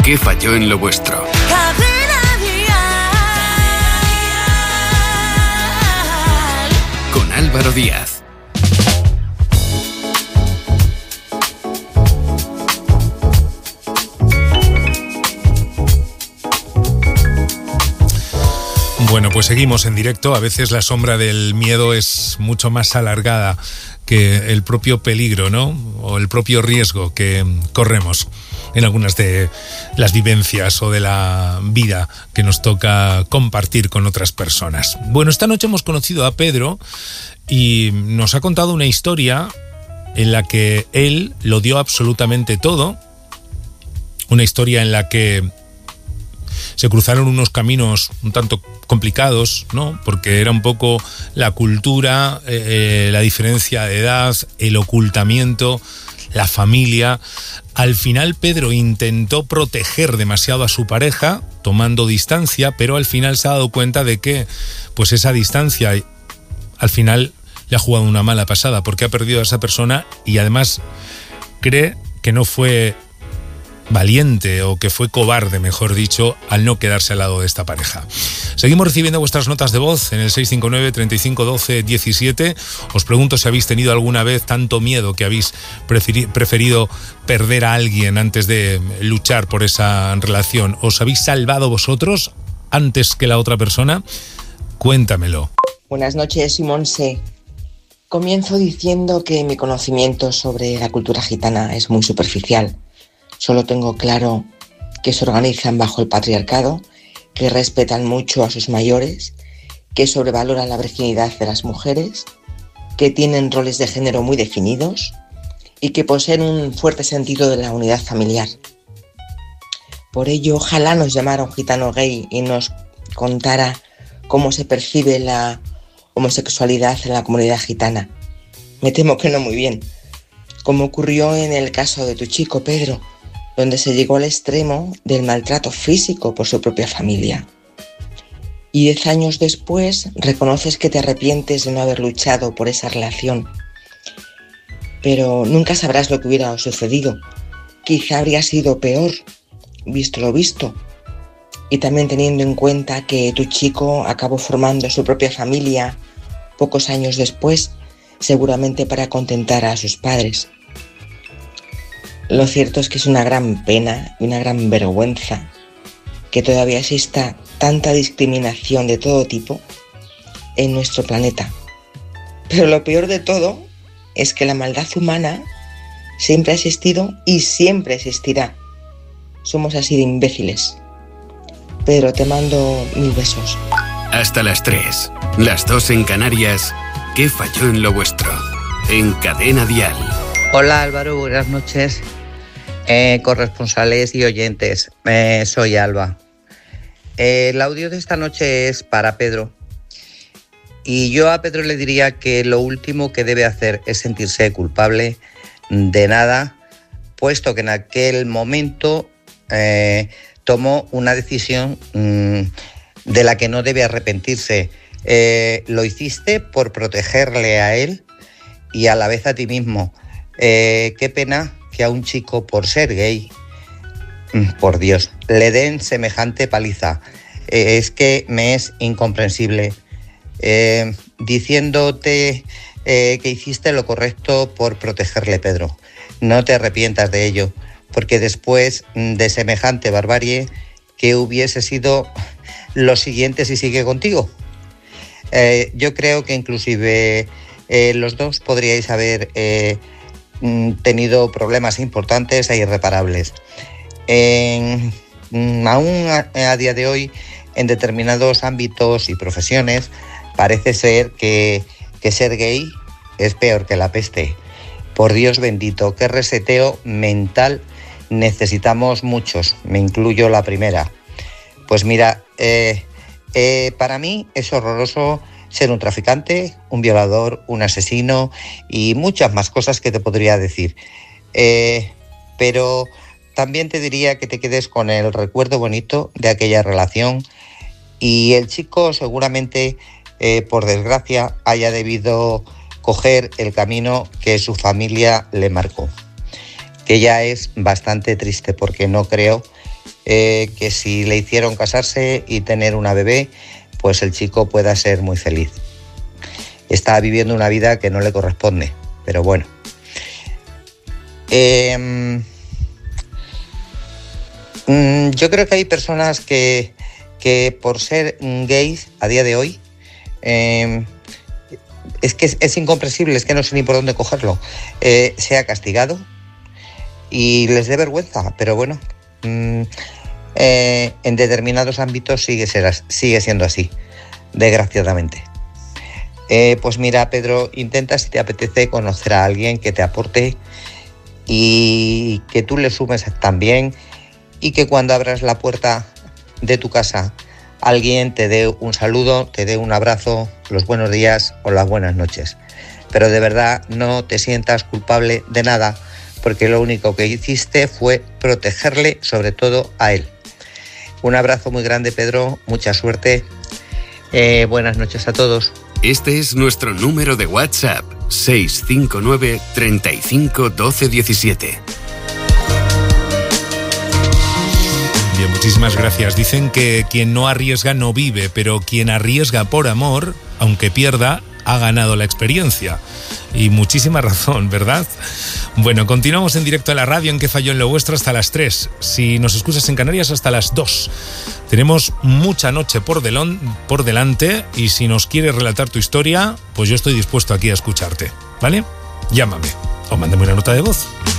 ¿Qué falló en lo vuestro? Con Álvaro Díaz. Bueno, pues seguimos en directo. A veces la sombra del miedo es mucho más alargada que el propio peligro, ¿no? O el propio riesgo que corremos en algunas de las vivencias o de la vida que nos toca compartir con otras personas. Bueno, esta noche hemos conocido a Pedro y nos ha contado una historia en la que él lo dio absolutamente todo. Una historia en la que se cruzaron unos caminos un tanto complicados, ¿no? Porque era un poco la cultura, la diferencia de edad, el ocultamiento, la familia. Al final Pedro intentó proteger demasiado a su pareja, tomando distancia, pero al final se ha dado cuenta de que pues esa distancia al final le ha jugado una mala pasada, porque ha perdido a esa persona y además cree que no fue valiente o que fue cobarde, mejor dicho, al no quedarse al lado de esta pareja. Seguimos recibiendo vuestras notas de voz en el 659 35 12 17. Os pregunto si habéis tenido alguna vez tanto miedo que habéis preferido perder a alguien antes de luchar por esa relación. ¿Os habéis salvado vosotros antes que la otra persona? Cuéntamelo. Buenas noches, Simonse. Comienzo diciendo que mi conocimiento sobre la cultura gitana es muy superficial. Solo tengo claro que se organizan bajo el patriarcado, que respetan mucho a sus mayores, que sobrevaloran la virginidad de las mujeres, que tienen roles de género muy definidos y que poseen un fuerte sentido de la unidad familiar. Por ello, ojalá nos llamara un gitano gay y nos contara cómo se percibe la homosexualidad en la comunidad gitana. Me temo que no muy bien, como ocurrió en el caso de tu chico, Pedro, donde se llegó al extremo del maltrato físico por su propia familia. Y 10 años después reconoces que te arrepientes de no haber luchado por esa relación. Pero nunca sabrás lo que hubiera sucedido. Quizá habría sido peor, visto lo visto. Y también teniendo en cuenta que tu chico acabó formando su propia familia pocos años después, seguramente para contentar a sus padres. Lo cierto es que es una gran pena y una gran vergüenza que todavía exista tanta discriminación de todo tipo en nuestro planeta. Pero lo peor de todo es que la maldad humana siempre ha existido y siempre existirá. Somos así de imbéciles. Pedro, te mando 1000 besos. Hasta las 3, las 2 en Canarias. ¿Qué falló en lo vuestro? En Cadena Dial. Hola Álvaro, buenas noches. Corresponsales y oyentes, soy Alba. El audio de esta noche es para Pedro. Y yo a Pedro le diría que lo último que debe hacer es sentirse culpable de nada, puesto que en aquel momento tomó una decisión de la que no debe arrepentirse. Lo hiciste por protegerle a él y a la vez a ti mismo. Qué pena que a un chico, por ser gay, por Dios, le den semejante paliza. Es que me es incomprensible. Diciéndote que hiciste lo correcto por protegerle, Pedro. No te arrepientas de ello, porque después de semejante barbarie, ¿qué hubiese sido lo siguiente si sigue contigo? Yo creo que inclusive los dos podríais haber tenido problemas importantes e irreparables. Aún a día de hoy, en determinados ámbitos y profesiones, parece ser que ser gay es peor que la peste. Por Dios bendito, qué reseteo mental necesitamos muchos, me incluyo la primera. Pues mira, para mí es horroroso ser un traficante, un violador, un asesino y muchas más cosas que te podría decir. Pero también te diría que te quedes con el recuerdo bonito de aquella relación y el chico seguramente, por desgracia, haya debido coger el camino que su familia le marcó. Que ya es bastante triste porque no creo que si le hicieron casarse y tener una bebé, pues el chico pueda ser muy feliz. Está viviendo una vida que no le corresponde, pero bueno. Yo creo que hay personas que por ser gays a día de hoy, es que es incomprensible, es que no sé ni por dónde cogerlo, sea castigado y les dé vergüenza, pero bueno, en determinados ámbitos sigue siendo así, desgraciadamente. Pues mira, Pedro, intenta, si te apetece, conocer a alguien que te aporte y que tú le sumes también, y que cuando abras la puerta de tu casa alguien te dé un saludo, te dé un abrazo, los buenos días o las buenas noches. Pero de verdad no te sientas culpable de nada, porque lo único que hiciste fue protegerle, sobre todo a él. Un abrazo muy grande, Pedro, mucha suerte. Buenas noches a todos. Este es nuestro número de WhatsApp, 659 35 12 17. Bien, muchísimas gracias. Dicen que quien no arriesga no vive, pero quien arriesga por amor, aunque pierda, ha ganado la experiencia. Y muchísima razón, ¿verdad? Bueno, continuamos en directo a la radio en Que Falló en lo Vuestro hasta las 3. Si nos escuchas en Canarias, hasta las 2. Tenemos mucha noche por delante, y si nos quieres relatar tu historia, pues yo estoy dispuesto aquí a escucharte, ¿vale? Llámame o mándame una nota de voz.